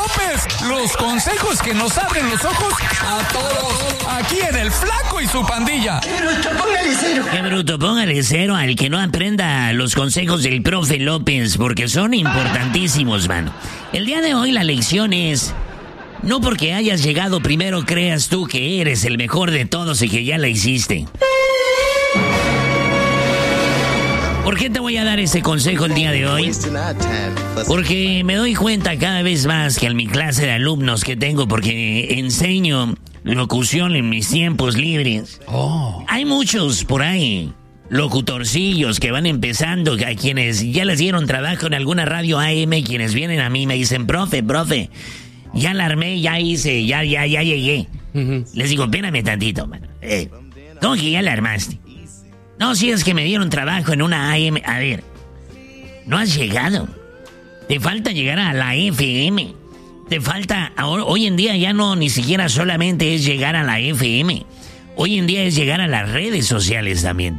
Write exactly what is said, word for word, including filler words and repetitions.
López. Los consejos que nos abren los ojos a todos. Aquí en El Flaco y su pandilla. ¡Qué bruto, póngale cero! ¡Qué bruto, póngale cero al que no aprenda los consejos del profe López! Porque son importantísimos, mano. El día de hoy la lección es... No porque hayas llegado primero creas tú que eres el mejor de todos y que ya la hiciste. ¿Por qué te voy a dar ese consejo el día de hoy? Porque me doy cuenta cada vez más que en mi clase de alumnos que tengo, porque enseño locución en mis tiempos libres. Oh. Hay muchos por ahí, locutorcillos que van empezando, a quienes ya les dieron trabajo en alguna radio A M, quienes vienen a mí y me dicen, profe, profe, ya la armé, ya hice, ya, ya, ya llegué. Uh-huh. Les digo, espérame tantito, mano. Eh, ¿Cómo que ya la armaste? No, si es que me dieron trabajo en una A M. A ver, no has llegado. Te falta llegar a la F M. Te falta... Hoy en día ya no ni siquiera solamente es llegar a la F M. Hoy en día es llegar a las redes sociales también.